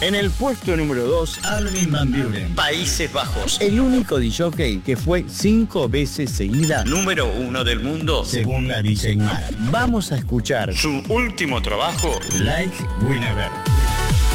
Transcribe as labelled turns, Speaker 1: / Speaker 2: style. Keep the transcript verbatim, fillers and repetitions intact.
Speaker 1: En el puesto número dos, Armin van Buuren, Países Bajos. El único disc-jockey que fue cinco veces seguida número uno del mundo, según la D J Mag. Vamos a escuchar su último trabajo, Like We Never.